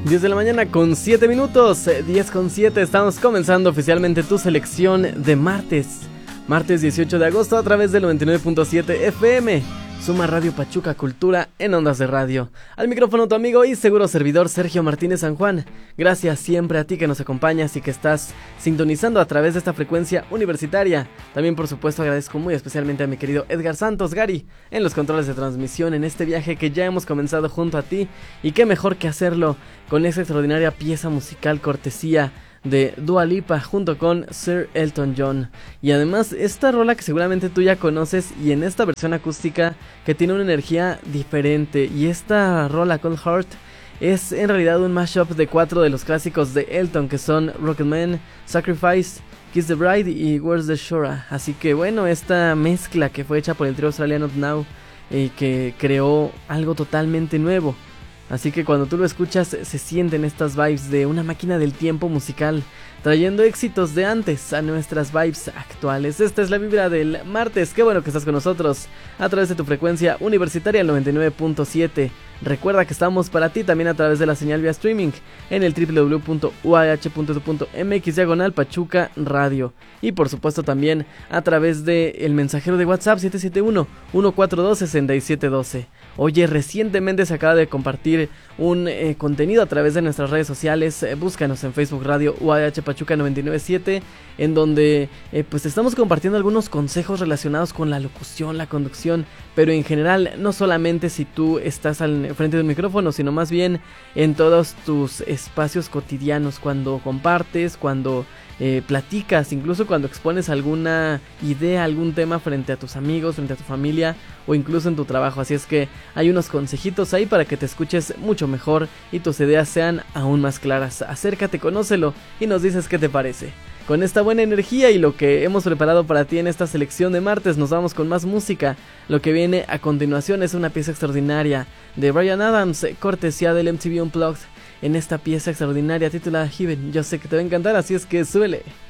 10 de la mañana con 7 minutos, 10 con 7, estamos comenzando oficialmente tu selección de martes 18 de agosto a través del 99.7 FM, Suma Radio Pachuca Cultura en Ondas de Radio. Al micrófono tu amigo y seguro servidor Sergio Martínez San Juan. Gracias siempre a ti que nos acompañas y que estás sintonizando a través de esta frecuencia universitaria. También por supuesto agradezco muy especialmente a mi querido Edgar Santos Gary en los controles de transmisión en este viaje que ya hemos comenzado junto a ti. Y qué mejor que hacerlo con esa extraordinaria pieza musical cortesía de Dua Lipa junto con Sir Elton John. Y además esta rola que seguramente tú ya conoces y en esta versión acústica que tiene una energía diferente. Y esta rola Cold Heart es en realidad un mashup de 4 de los clásicos de Elton, que son Rocketman, Sacrifice, Kiss the Bride y Where's the Shore. Así que bueno, esta mezcla que fue hecha por el trío australiano Now que creó algo totalmente nuevo. Así que cuando tú lo escuchas se sienten estas vibes de una máquina del tiempo musical, trayendo éxitos de antes a nuestras vibes actuales. Esta es la vibra del martes, qué bueno que estás con nosotros a través de tu frecuencia universitaria, el 99.7. Recuerda que estamos para ti también a través de la señal vía streaming en el www.uah.edu.mx/Pachuca Radio. Y por supuesto también a través del mensajero de WhatsApp 771-142-6712. Oye, recientemente se acaba de compartir un contenido a través de nuestras redes sociales. Búscanos en Facebook Radio UAH Pachuca 997, en donde pues estamos compartiendo algunos consejos relacionados con la locución, la conducción, pero en general no solamente si tú estás al frente del micrófono, sino más bien en todos tus espacios cotidianos, cuando compartes, cuando platicas, incluso cuando expones alguna idea, algún tema frente a tus amigos, frente a tu familia o incluso en tu trabajo. Así es que hay unos consejitos ahí para que te escuches mucho mejor y tus ideas sean aún más claras. Acércate, conócelo y nos dices qué te parece. Con esta buena energía y lo que hemos preparado para ti en esta selección de martes, nos vamos con más música. Lo que viene a continuación es una pieza extraordinaria de Bryan Adams, cortesía del MTV Unplugged, en esta pieza extraordinaria titulada Heaven. Yo sé que te va a encantar, así es que súbele.